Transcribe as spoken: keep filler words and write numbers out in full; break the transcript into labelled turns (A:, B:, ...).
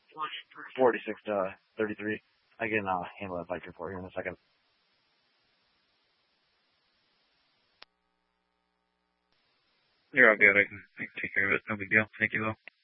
A: forty-six to thirty-three. I can uh, handle that bike report here in a second.
B: You're all good. I can, I can take care of it. No big deal. Thank you, though.